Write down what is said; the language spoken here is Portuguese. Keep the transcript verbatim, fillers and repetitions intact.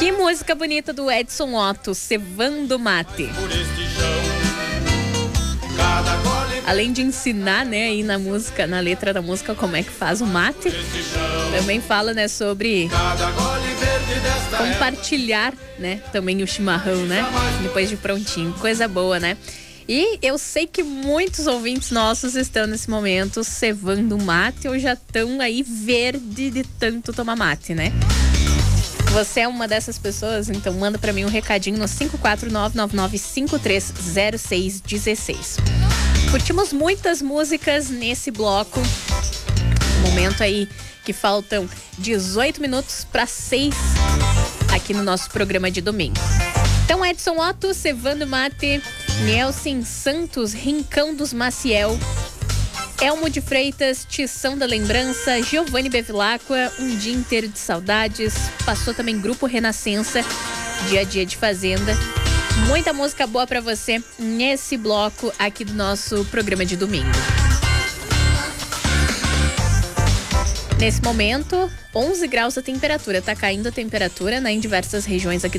Que música bonita do Edson Otto, Cevando Mate. Além de ensinar, né, aí na música, na letra da música, como é que faz o mate, também fala, né, sobre compartilhar, né, também o chimarrão, né, depois de prontinho. Coisa boa, né? E eu sei que muitos ouvintes nossos estão nesse momento cevando mate ou já estão aí verde de tanto tomar mate, né? Você é uma dessas pessoas? Então manda pra mim um recadinho no cinco quatro nove nove nove cinco três zero seis um seis. Curtimos muitas músicas nesse bloco. Momento aí que faltam dezoito minutos para seis aqui no nosso programa de domingo. Então, Edson Otto, Cevando Mate, Nelson Santos, Rincão dos Maciel, Elmo de Freitas, Tição da Lembrança, Giovanni Bevilacqua, Um Dia Inteiro de Saudades, passou também Grupo Renascença, Dia a Dia de Fazenda. Muita música boa pra você nesse bloco aqui do nosso programa de domingo. Nesse momento, onze graus a temperatura, tá caindo a temperatura, né, em diversas regiões aqui